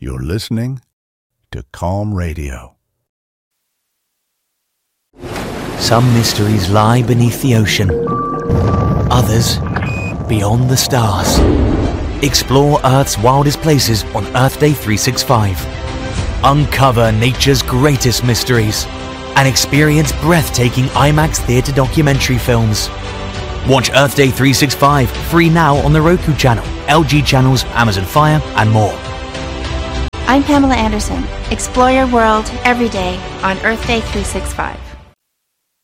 You're listening to Calm Radio. Some mysteries lie beneath the ocean. Others beyond the stars. Explore Earth's wildest places on Earth Day 365. Uncover nature's greatest mysteries and experience breathtaking IMAX theater documentary films. Watch Earth Day 365 free now on the Roku channel, LG channels, Amazon Fire, and more. I'm Pamela Anderson. Explore your world every day on Earth Day 365.